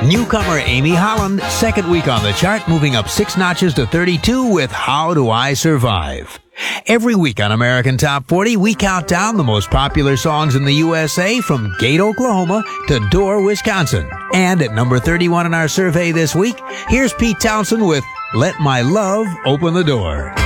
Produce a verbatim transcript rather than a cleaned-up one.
Newcomer Amy Holland, second week on the chart, moving up six notches to thirty-two with How Do I Survive. Every week on American Top forty, we count down the most popular songs in the U S A from Gate, Oklahoma to Dorr, Wisconsin. And at number thirty-one in our survey this week, here's Pete Townsend with Let My Love Open the Door.